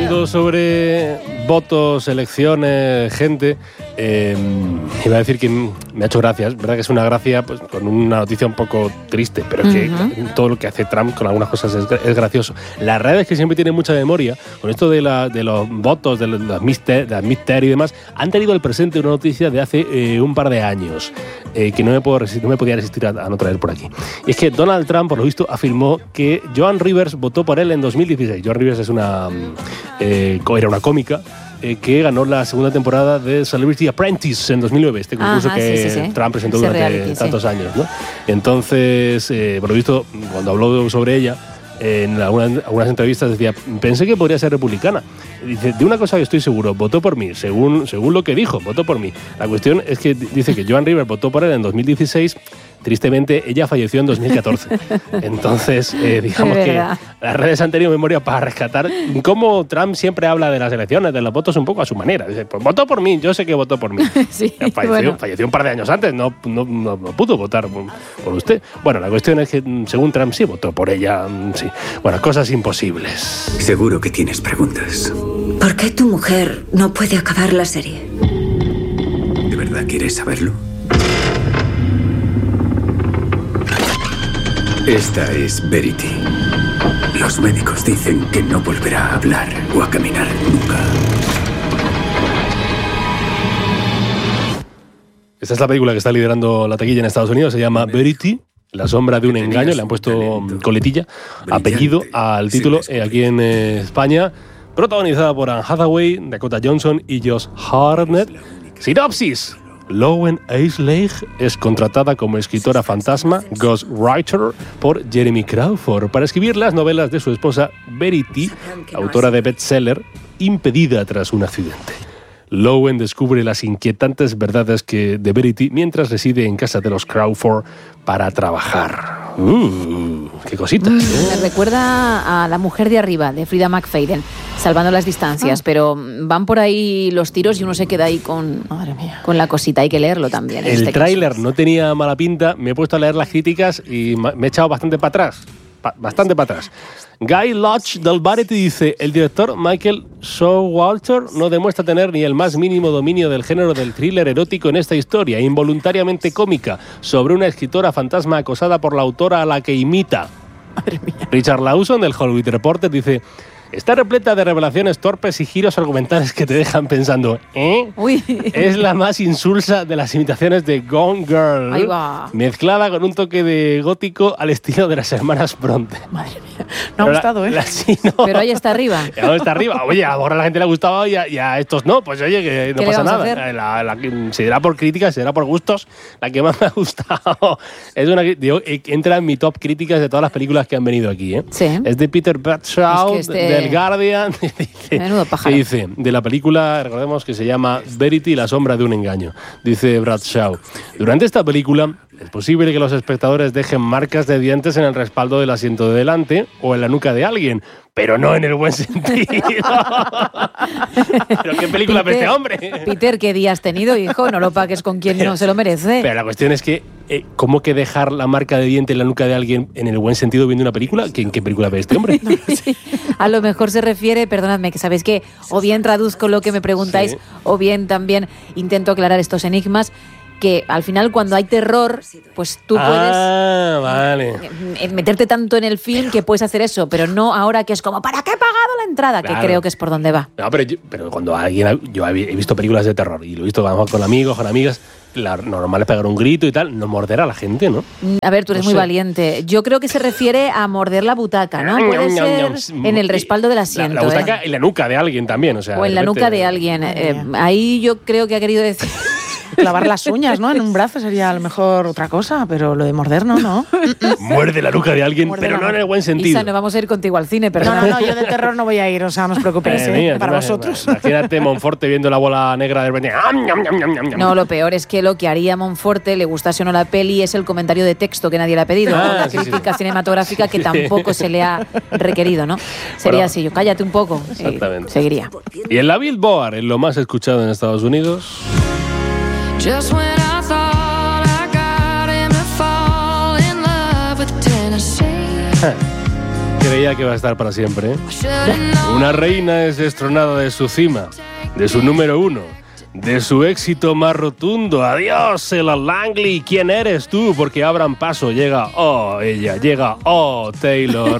Hablando sobre votos, elecciones, gente, iba a decir que me ha hecho gracia. Es verdad que es una gracia pues, con una noticia un poco triste, pero es que todo lo que hace Trump con algunas cosas es gracioso. Las redes, que siempre tienen mucha memoria, con esto de los votos, de las midterm y demás, han tenido el presente una noticia de hace un par de años que no me podía resistir a no traer por aquí. Y es que Donald Trump, por lo visto, afirmó que Joan Rivers votó por él en 2016. Joan Rivers era una cómica que ganó la segunda temporada de Celebrity Apprentice en 2009, este concurso que Trump presentó durante tantos años, ¿no? Entonces, por lo visto, cuando habló sobre ella, en algunas entrevistas decía, pensé que podría ser republicana. Dice, de una cosa que estoy seguro, votó por mí, según lo que dijo, votó por mí. La cuestión es que dice que Joan Rivers votó por él en 2016. Tristemente, ella falleció en 2014. Entonces, digamos que las redes han tenido memoria para rescatar cómo Trump siempre habla de las elecciones, de los votos un poco a su manera. Dice, pues votó por mí, yo sé que votó por mí. Sí, falleció un par de años antes, no pudo votar por usted. Bueno, la cuestión es que, según Trump, sí votó por ella. Sí. Bueno, cosas imposibles. Seguro que tienes preguntas. ¿Por qué tu mujer no puede acabar la serie? ¿De verdad quieres saberlo? Esta es Verity. Los médicos dicen que no volverá a hablar o a caminar nunca. Esta es la película que está liderando la taquilla en Estados Unidos. Se llama Verity, la sombra de un engaño. Le han puesto coletilla, apellido al título aquí en España. Protagonizada por Anne Hathaway, Dakota Johnson y Josh Hartnett. Sinopsis. Lowen Eisley es contratada como escritora fantasma, ghostwriter, por Jeremy Crawford para escribir las novelas de su esposa Verity, autora de bestseller, impedida tras un accidente. Lowen descubre las inquietantes verdades de Verity mientras reside en casa de los Crawford para trabajar. ¡Qué cositas! Me recuerda a La mujer de arriba, de Frida McFadden, salvando las distancias, pero van por ahí los tiros y uno se queda ahí con la cosita. Hay que leerlo también. El tráiler no tenía mala pinta, me he puesto a leer las críticas y me he echado bastante para atrás. Guy Lodge del Variety dice, el director Michael Showalter no demuestra tener ni el más mínimo dominio del género del thriller erótico en esta historia, involuntariamente cómica, sobre una escritora fantasma acosada por la autora a la que imita. Madre mía. Richard Lawson del Hollywood Reporter dice, está repleta de revelaciones torpes y giros argumentales que te dejan pensando, Uy. Es la más insulsa de las imitaciones de Gone Girl, Ahí va. mezclada con un toque de gótico al estilo de las hermanas Bronte. Madre mía. No ha gustado, ¿eh? Sí, no. Pero ahí está arriba. Está arriba. Oye, ahora a la gente le ha gustado y a estos no. Pues oye, que no pasa nada. La que se dirá por críticas, se dirá por gustos. La que más me ha gustado es una que entra en mi top críticas de todas las películas que han venido aquí. Sí. Es de Peter Bradshaw, del Guardian. Menudo pájaro. Dice, de la película, recordemos que se llama Verity, la sombra de un engaño. Dice Bradshaw, durante esta película es posible que los espectadores dejen marcas de dientes en el respaldo del asiento de delante o en la nuca de alguien, pero no en el buen sentido. ¿Pero qué película ve este hombre? Peter, ¿qué día has tenido, hijo? No lo pagues con quien no se lo merece. Pero la cuestión es que, ¿cómo que dejar la marca de diente en la nuca de alguien en el buen sentido viendo una película? ¿En qué película ve este hombre? Sí, a lo mejor se refiere, perdonadme, que sabéis que o bien traduzco lo que me preguntáis, sí, o bien también intento aclarar estos enigmas, que al final cuando hay terror, pues tú puedes meterte tanto en el film que puedes hacer eso, pero no ahora que es como, ¿para qué he pagado la entrada? Claro. Que creo que es por donde va. No, pero cuando yo he visto películas de terror y lo he visto a lo mejor con amigos, con amigas, lo normal es pegar un grito y tal, no morder a la gente, ¿no? A ver, tú eres muy valiente. Yo creo que se refiere a morder la butaca, ¿no? Puede ser en el respaldo del asiento. La butaca y la nuca de alguien también, o sea. O en la nuca de alguien. Ahí yo creo que ha querido decir... Clavar las uñas, ¿no? En un brazo sería a lo mejor otra cosa, pero lo de morder no. Muerde la nuca de alguien, pero no en el buen sentido. Isa, no vamos a ir contigo al cine, pero no, yo de terror no voy a ir, o sea, no os preocupéis, para vosotros. Imagínate Monforte viendo la bola negra del Bernie. No, lo peor es que lo que haría Monforte, le gustase o no la peli, es el comentario de texto que nadie le ha pedido, o la crítica cinematográfica que tampoco se le ha requerido, ¿no? Sería así, yo cállate un poco. Exactamente. Seguiría. Y en la Billboard, en lo más escuchado en Estados Unidos... Just when I thought I got him to fall in love with Tennessee. creía que iba a estar para siempre, ¿eh? Una reina es destronada de su cima, de su número 1, de su éxito más rotundo. Adiós, Ella Langley. ¿Quién eres tú? Porque abran paso. Llega, ella. Llega, Taylor.